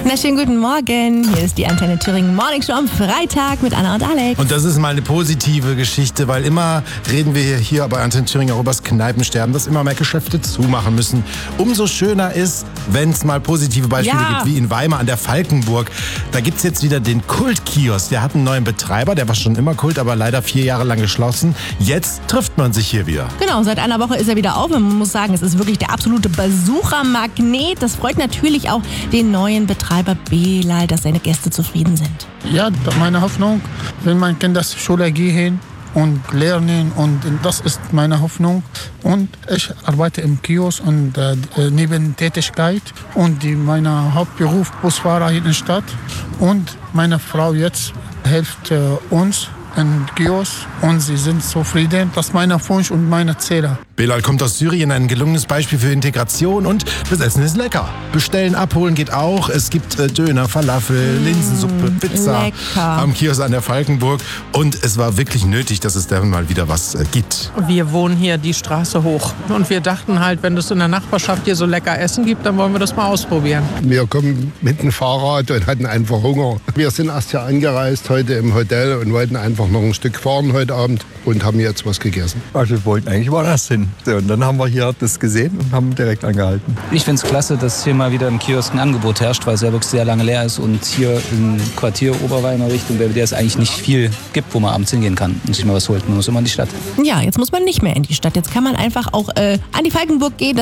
Na, schönen guten Morgen. Hier ist die Antenne Thüringen Morning Show am Freitag mit Anna und Alex. Und das ist mal eine positive Geschichte, weil immer reden wir hier bei Antenne Thüringen auch über das Kneipensterben, dass immer mehr Geschäfte zumachen müssen. Umso schöner ist, wenn es mal positive Beispiele gibt, wie in Weimar an der Falkenburg. Da gibt es jetzt wieder den Kult-Kiosk. Der hat einen neuen Betreiber, der war schon immer Kult, aber leider 4 Jahre lang geschlossen. Jetzt trifft man sich hier wieder. Genau, seit einer Woche ist er wieder auf. Und man muss sagen, es ist wirklich der absolute Besuchermagnet. Das freut natürlich auch den neuen Betreiber Belal, dass seine Gäste zufrieden sind. Ja, meine Hoffnung, wenn mein Kind zur Schule gehen und lernen, und das ist meine Hoffnung. Und ich arbeite im Kiosk und Nebentätigkeit und mein Hauptberuf Busfahrer hier in der Stadt. Und meine Frau jetzt hilft uns im Kiosk und sie sind zufrieden. Das ist mein Wunsch und meine Ziele. Belal kommt aus Syrien, ein gelungenes Beispiel für Integration, und das Essen ist lecker. Bestellen, abholen geht auch. Es gibt Döner, Falafel, Linsensuppe, Pizza lecker. Am Kiosk an der Falkenburg. Und es war wirklich nötig, dass es da mal wieder was gibt. Wir wohnen hier die Straße hoch und wir dachten halt, wenn es in der Nachbarschaft hier so lecker Essen gibt, dann wollen wir das mal ausprobieren. Wir kommen mit dem Fahrrad und hatten einfach Hunger. Wir sind erst hier angereist heute im Hotel und wollten einfach noch ein Stück fahren heute Abend und haben jetzt was gegessen. Also wir wollten eigentlich woanders hin. Und dann haben wir hier das gesehen und haben direkt angehalten. Ich finde es klasse, dass hier mal wieder im Kiosk ein Angebot herrscht, weil es ja wirklich sehr lange leer ist und hier im Quartier Oberweimar Richtung Belvedere es eigentlich nicht viel gibt, wo man abends hingehen kann und sich mal was holt. Man muss immer in die Stadt. Ja, jetzt muss man nicht mehr in die Stadt. Jetzt kann man einfach auch an die Falkenburg gehen.